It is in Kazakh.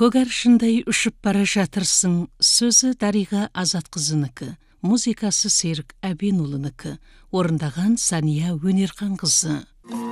Көк аршындай ұшып бара жатырсың, сөзі Дариға Азатқызынікі, музыкасы Серік Әбенұлынікі, орындаған Сания Өнерханқызы.